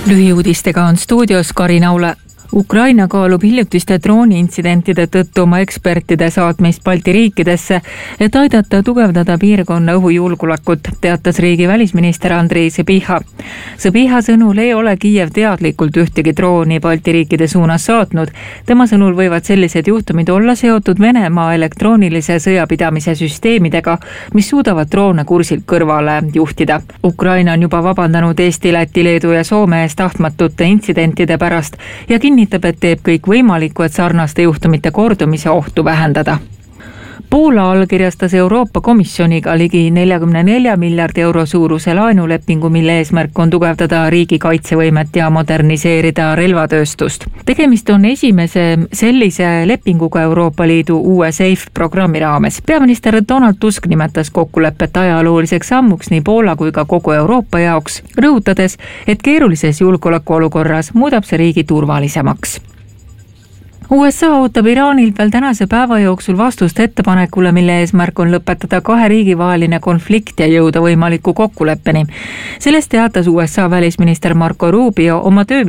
Lühiuudistega on stuudios Karin Aule. Ukraina kaalub hiljutiste drooniintsidentide tõttu oma ekspertide saatmist Balti riikidesse, et aidata tugevdada piirkonna õhujulgeolekut, teatas riigi välisminister Andrei Sõbiha. Sõbiha sõnul ei ole Kiiev teadlikult ühtegi drooni Balti riikide suunas saatnud. Tema sõnul võivad sellised juhtumid olla seotud Venemaa elektroonilise sõjapidamise süsteemidega, mis suudavad droone kursilt kõrvale juhtida. Ukraina on juba vabandanud Eesti, Läti, Leedu ja Soome ees tahtmatute intsidentide pärast ja kinnitab, et teeb kõik võimalikku, et sarnaste juhtumite kordumise ohtu vähendada. Poola allkirjastas Euroopa Komisjoniga ligi 44 miljardi euro suuruse laenulepingu, mille eesmärk on tugevdada riigi kaitsevõimet ja moderniseerida relvatööstust. Tegemist on esimese sellise lepinguga Euroopa Liidu uue SAFE programmi raames. Peaminister Donald Tusk nimetas kokkulepet ajalooliseks sammuks nii Poola kui ka kogu Euroopa jaoks, rõhutades, et keerulises julgeolekuolukorras muudab see riigi turvalisemaks. USA ootab Iraanilt veel tänase päeva jooksul vastust ettepanekule, mille eesmärk on lõpetada kahe riigi vaheline konflikt ja jõuda võimaliku kokkuleppeni. Sellest teatas USA välisminister Marco Rubio oma